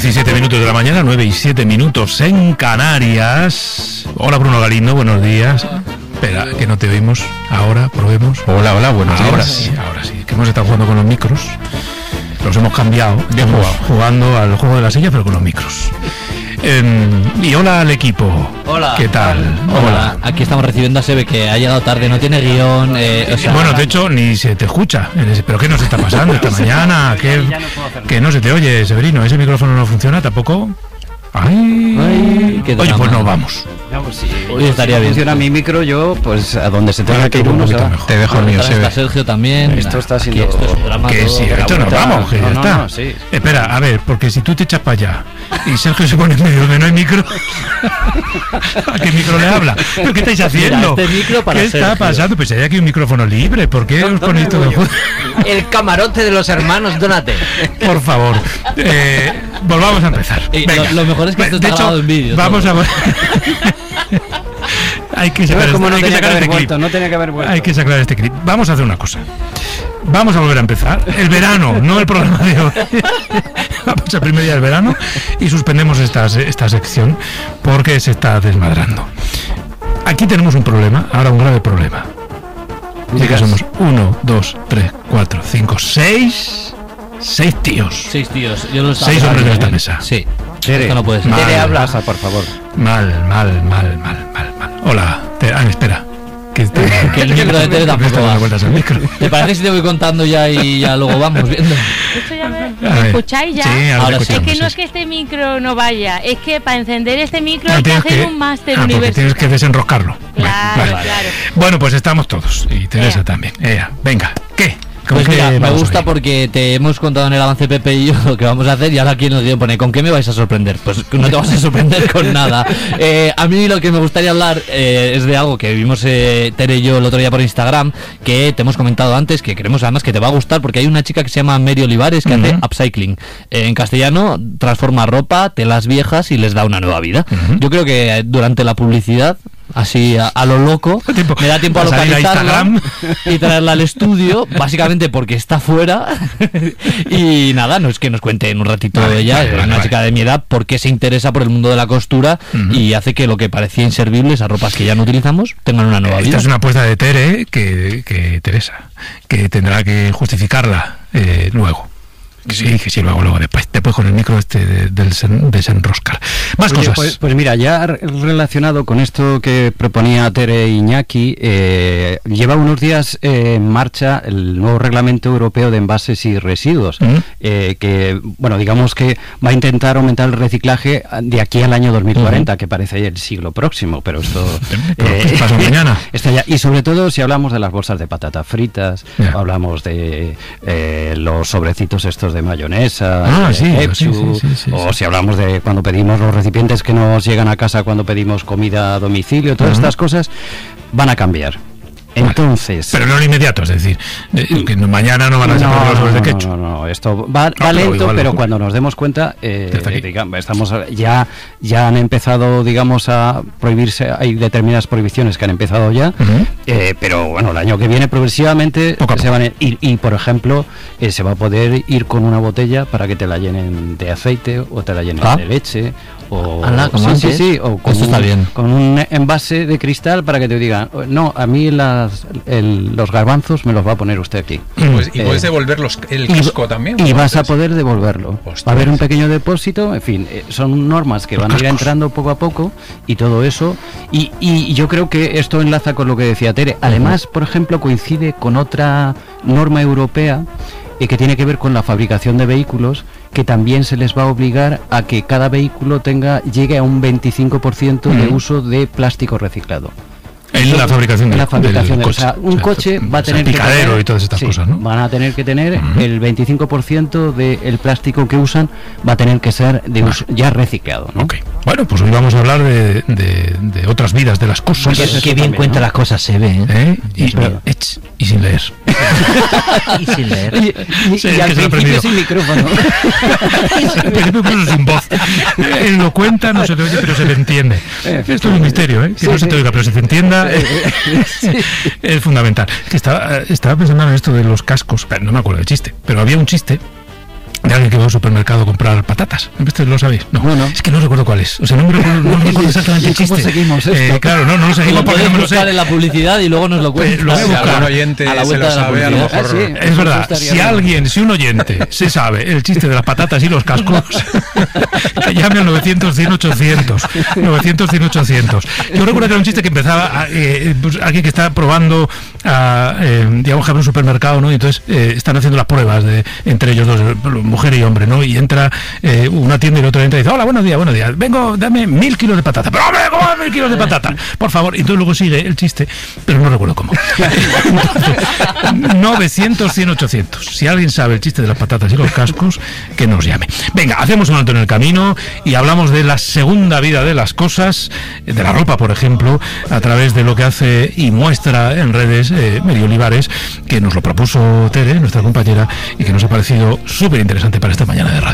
17 minutos de la mañana, 9 y 7 minutos en Canarias. Hola Bruno Galindo, buenos días. Espera, que no te oímos. Ahora, probemos. Hola, buenos días. Ahora sí, que hemos estado jugando con los micros. Los hemos cambiado. Bien jugado. Jugando al juego de la silla, pero con los micros. Y hola al equipo. Hola. ¿Qué tal? Hola. Aquí estamos recibiendo a Sebe, que ha llegado tarde, no tiene guión. Bueno, de hecho, ni se te escucha. ¿Pero qué nos está pasando esta mañana? Que no se te oye, Severino. ¿Ese micrófono no funciona tampoco? Ay, oye, pues no, vamos. Sí, Hoy estaría bien. Funciona mi micro, yo, pues a donde se tenga que ir uno se va. Te dejo el mío, Está Sergio también. Esto está siendo... Esto es un drama Que todo. sí, esto nos vamos, que ya está. No, sí. Espera, a ver, porque si tú te echas para allá y Sergio se pone en medio donde no hay micro, ¿a qué micro le habla? ¿Pero qué estáis haciendo? Mira, este micro para ¿Qué está Sergio. pasando? Pues hay aquí un micrófono libre. ¿Por qué os ponéis todo? El camarote de los hermanos Donate. Por favor, volvamos a empezar. Venga. Lo mejor es que esto De está grabado en vídeo. Vamos todo. a hay que sacar, Como no hay que tenía que sacar haber este clip. vuelto, no tenía que haber vuelto. Hay que sacar este clip. Vamos a hacer una cosa. Vamos a volver a empezar. El verano, no el programa de hoy. Vamos al primer día del verano y suspendemos esta sección porque se está desmadrando. Aquí tenemos un problema, ahora un grave problema. Ya que somos 1, 2, 3, 4, 5, 6 tíos. 6 tíos. Yo los 6 hombres de esta mesa. Sí. Tere, Esto no puede ser. Mal. Tere, habla, por favor. Mal. Hola, Espera. Que el micro de Tere tampoco va. vueltas al micro. ¿Te parece si te voy contando ya y ya luego vamos viendo? ¿Esto ya me A ver. escucháis ya? Sí, Ahora te sí. Es escuchamos, que no es sí. que este micro no vaya, es que para encender este micro No, hay que tienes hacer un máster porque universitario. tienes que desenroscarlo. Claro, Vale. claro. Bueno, pues estamos todos. Y Teresa también. Venga, ¿qué? ¿Con Pues qué mira, me vamos gusta a ir? porque te hemos contado en el avance Pepe y yo lo que vamos a hacer y ahora aquí nos guión pone ¿con qué me vais a sorprender? Pues no te vas a sorprender con nada. A mí lo que me gustaría hablar es de algo que vimos Tere y yo el otro día por Instagram, que te hemos comentado antes, que creemos además que te va a gustar porque hay una chica que se llama Mary Olivares que hace upcycling. En castellano transforma ropa, telas viejas y les da una nueva vida. Yo creo que durante la publicidad, así a lo loco, me da tiempo a salir a localizarla Instagram y traerla al estudio, básicamente porque está fuera. Y nada, no es que nos cuente en un ratito Vale, ella, vale, una chica de mi edad, por qué se interesa por el mundo de la costura y hace que lo que parecía inservible, esas ropas que ya no utilizamos, tengan una nueva vida. Esta es una apuesta de Tere que Teresa, que tendrá que justificarla luego. Que sí, luego después con el micro desenroscar. Más Oye, cosas. pues mira, ya relacionado con esto que proponía Tere Iñaki, lleva unos días en marcha el nuevo reglamento europeo de envases y residuos, que, bueno, digamos que va a intentar aumentar el reciclaje de aquí al año 2040, que parece el siglo próximo, pero esto... ¿Qué pasa mañana? Está ya. Y sobre todo si hablamos de las bolsas de patatas fritas, Ya. hablamos de los sobrecitos estos de mayonesa, sí, ketchup, sí, o si hablamos de cuando pedimos los recipientes que nos llegan a casa cuando pedimos comida a domicilio, todas estas cosas van a cambiar. Entonces... Pero no en inmediato, es decir, que mañana no van a ser los sobres de ketchup. No, esto va pero lento, igual, pero cuando nos demos cuenta, está aquí. digamos, ya han empezado, digamos, a prohibirse, hay determinadas prohibiciones que han empezado ya, pero bueno, el año que viene progresivamente Poco a se van a ir, y por ejemplo, se va a poder ir con una botella para que te la llenen de aceite o te la llenen de leche. O, Ala, como antes. sí, o con, Esto está bien. con un envase de cristal para que te digan, no, a mí los garbanzos me los va a poner usted aquí. Y puedes devolver el casco también. Y vas a poder devolverlo. Ostras. Va a haber un pequeño depósito, en fin, son normas que van a ir entrando poco a poco y todo eso. Y yo creo que esto enlaza con lo que decía Tere. Además, por ejemplo, coincide con otra norma europea que tiene que ver con la fabricación de vehículos, que también se les va a obligar a que cada vehículo llegue a un 25% de uso de plástico reciclado. En la fabricación En la fabricación del o sea, un coche va a tener que picadero tener, y todas estas cosas, ¿no? Van a tener que tener el 25% del plástico que usan, va a tener que ser de uso ya reciclado, ¿no? Ok. Bueno, pues hoy vamos a hablar de otras vidas de las cosas. Qué bien cuenta las cosas, se ve, Y sin leer. Y sin leer. Y Sí, al que se lo he principio aprendido. sin micrófono. Al principio incluso sin voz. Él lo cuenta, no se te oye, pero se te entiende. Esto es un misterio, ¿eh? Que no se te oiga, pero se te entienda. Es fundamental. Es que estaba pensando en esto de los cascos, pero no me acuerdo del chiste, pero había un chiste de alguien que va al supermercado a comprar patatas. ¿Este lo sabéis? No. Bueno. Es que no recuerdo cuál es. O sea, no recuerdo exactamente el ¿Cómo chiste. seguimos esto? Claro, no lo seguimos Lo porque no puedes me lo buscar sé. en la publicidad y luego nos lo cuentas. Lo voy a Si buscar. algún oyente A la se vuelta lo de la sabe, a lo publicidad. mejor... Ah, sí. Es verdad, Estaría si bien. alguien, si un oyente se sabe el chiste de las patatas y los cascos, que llame al 900-100-800. 900-100-800. Yo recuerdo que era un chiste que empezaba pues, alguien que está probando, digamos que abre un supermercado, ¿no? Y entonces están haciendo las pruebas entre ellos dos, mujer y hombre, ¿no? Y entra una tienda y la otra entra y dice: hola, buenos días. Vengo, dame 1000 kilos de patata. Pero hombre, ¿cómo 1000 kilos de patata? Por favor. Y entonces luego sigue el chiste, pero no recuerdo cómo. 900-100-800. Si alguien sabe el chiste de las patatas y los cascos, que nos llame. Venga, hacemos un alto en el camino y hablamos de la segunda vida de las cosas, de la ropa, por ejemplo, a través de lo que hace y muestra en redes Mary Olivares, que nos lo propuso Tere, nuestra compañera, y que nos ha parecido súper interesante para esta mañana de radio.